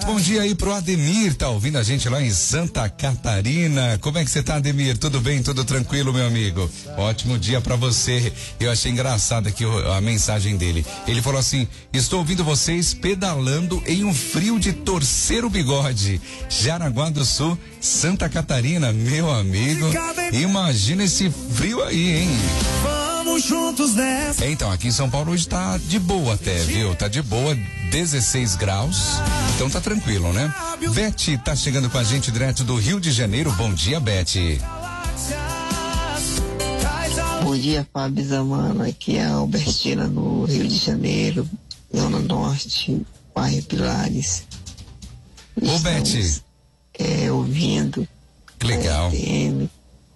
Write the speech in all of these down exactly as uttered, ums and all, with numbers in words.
Muito bom dia aí pro Ademir, tá ouvindo a gente lá em Santa Catarina. Como é que você tá, Ademir? Tudo bem? Tudo tranquilo, meu amigo? Ótimo dia pra você. Eu achei engraçado aqui a mensagem dele. Ele falou assim: estou ouvindo vocês pedalando em um frio de torcer o bigode. Jaraguá do Sul, Santa Catarina, meu amigo. Imagina esse frio aí, hein? Juntos nessa. Então, aqui em São Paulo hoje tá de boa até, viu? Tá de boa, dezesseis graus. Então tá tranquilo, né? Beth tá chegando com a gente direto do Rio de Janeiro. Bom dia, Beth. Bom dia, Fábio Zamano. Aqui é a Albertina no Rio de Janeiro, Zona Norte, bairro Pilares. Ô, Beth. É, ouvindo. Que legal. F M.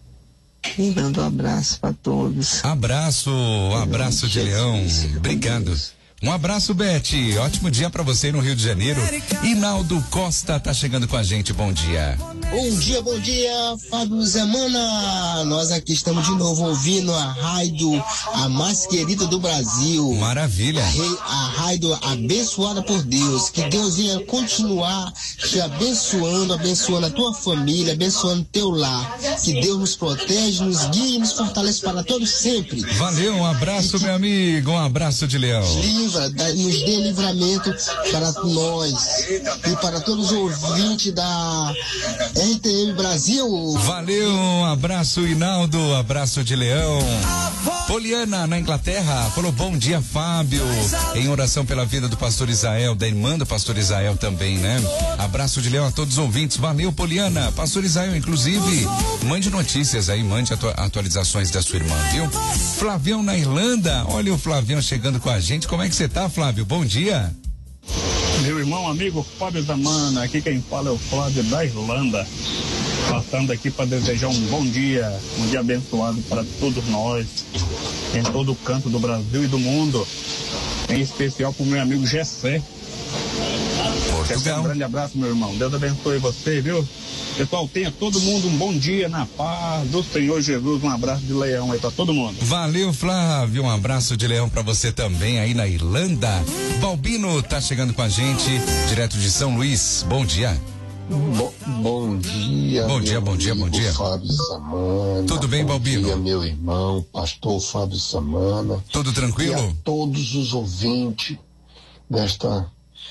E dando um abraço para todos. Abraço, abraço de leão. Obrigado. Um abraço, Beth. Ótimo dia pra você no Rio de Janeiro. Inaldo Costa tá chegando com a gente. Bom dia. Bom dia, bom dia, Fábio Zamana. Nós aqui estamos de novo ouvindo a rádio, a mais querida do Brasil. Maravilha. A, a rádio abençoada por Deus. Que Deus venha continuar te abençoando, abençoando a tua família, abençoando teu lar. Que Deus nos protege, nos guie e nos fortalece para todos sempre. Valeu, um abraço, meu amigo. Um abraço de leão. Livra, nos dê livramento para nós e para todos os ouvintes da R T M Brasil. Valeu, um abraço, Inaldo, abraço de leão. Poliana, na Inglaterra, falou: bom dia, Fábio, em oração pela vida do pastor Israel, da irmã do pastor Israel também, né? Abraço de leão a todos os ouvintes. Valeu, Poliana. Pastor Israel, inclusive, mande notícias aí, mande atu- atualizações da sua irmã, viu? Flavião na Irlanda, olha o Flavião chegando com a gente. Como é que você tá, Flávio? Bom dia. Meu irmão, amigo Fábio Zamana, aqui quem fala é o Flávio da Irlanda, passando aqui para desejar um bom dia, um dia abençoado para todos nós, em todo o canto do Brasil e do mundo, em especial para o meu amigo Gessé. Portugal. Um grande abraço, meu irmão, Deus abençoe você, viu? Pessoal, tenha todo mundo um bom dia na paz do Senhor Jesus. Um abraço de leão aí pra todo mundo. Valeu, Flávio. Um abraço de leão pra você também aí na Irlanda. Balbino tá chegando com a gente, direto de São Luís. Bom dia. Bom, bom dia. Bom dia, bom dia, bom dia. Fábio Samana. Tudo bem, bom Balbino? Bom dia, meu irmão, pastor Fábio Samana. Tudo tranquilo? E a todos os ouvintes desta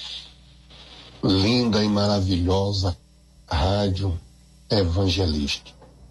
linda e maravilhosa Rádio Evangelista.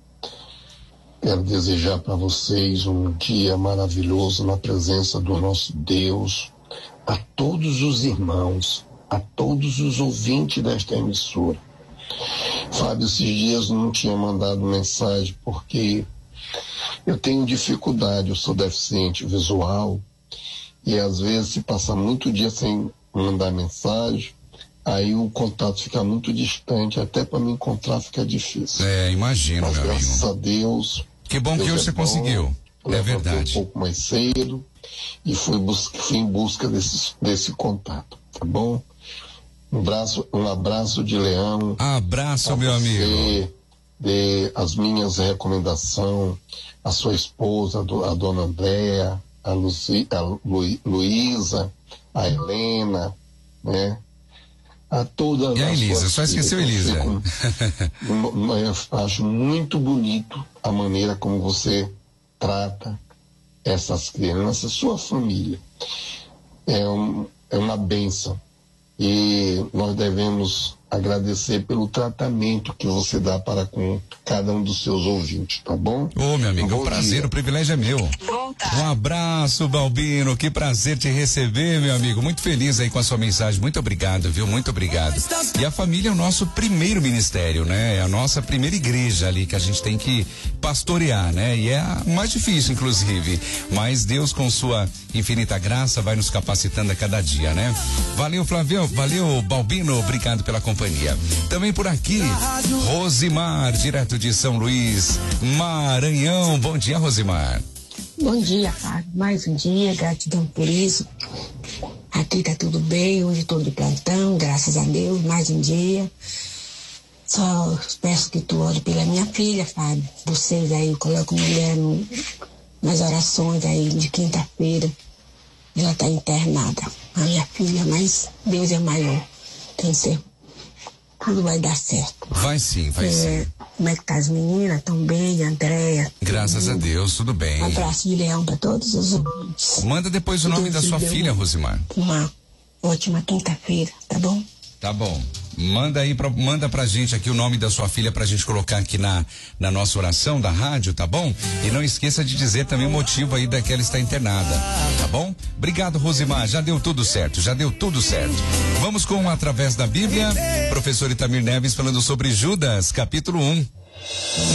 Quero desejar para vocês um dia maravilhoso na presença do nosso Deus, a todos os irmãos, a todos os ouvintes desta emissora. Fábio, esses dias não tinha mandado mensagem porque eu tenho dificuldade, eu sou deficiente visual e às vezes se passa muito dia sem mandar mensagem, aí o contato fica muito distante, até para me encontrar fica difícil. É, imagino, Mas, meu graças amigo. a Deus. Que bom Deus que hoje é você bom, conseguiu. É verdade. Um pouco mais cedo e fui, busca, fui em busca desse, desse contato, tá bom? Um abraço, um abraço de leão. Abraço, meu você, amigo. De, as minhas recomendações, a sua esposa, a dona Andréa, a, Luci, a Lu, Luísa, a Helena, né? A toda e a Elisa, só filhas. esqueceu a Elisa. Com, eu acho muito bonito a maneira como você trata essas crianças, sua família. É, um, é uma bênção. E nós devemos agradecer pelo tratamento que você dá para com cada um dos seus ouvintes, tá bom? Ô, oh, meu amigo, um é um prazer, dia. O privilégio é meu. Um abraço, Balbino, que prazer te receber, meu amigo, muito feliz aí com a sua mensagem, muito obrigado, viu, muito obrigado. E a família é o nosso primeiro ministério, né, é a nossa primeira igreja ali que a gente tem que pastorear, né, e é a mais difícil, inclusive, mas Deus com sua infinita graça vai nos capacitando a cada dia, né. Valeu, Flávio, valeu, Balbino, obrigado pela companhia. Também por aqui, Rosimar, direto de São Luís, Maranhão. Bom dia, Rosimar. Bom dia, Fábio. Mais um dia, gratidão por isso. Aqui tá tudo bem, hoje estou de plantão, graças a Deus, mais um dia. Só peço que tu ore pela minha filha, Fábio. Vocês aí, colocam mulher no, nas orações aí de quinta-feira. Ela tá internada, a minha filha, mas Deus é maior. Tenho, cer- tudo vai dar certo. Vai sim, vai é, sim. Como é que tá as meninas? Tão bem, Andréia? Graças a Deus, tudo bem. Um abraço de leão para todos os ouvintes. Manda depois o nome da sua filha, Rosimar. Uma ótima quinta-feira, tá bom? Tá bom. Manda aí, pra, manda pra gente aqui o nome da sua filha pra gente colocar aqui na, na nossa oração da rádio, tá bom? E não esqueça de dizer também o motivo aí da que ela está internada, tá bom? Obrigado, Rosimar, já deu tudo certo, já deu tudo certo. Vamos com Através da Bíblia, professor Itamir Neves falando sobre Judas, capítulo um.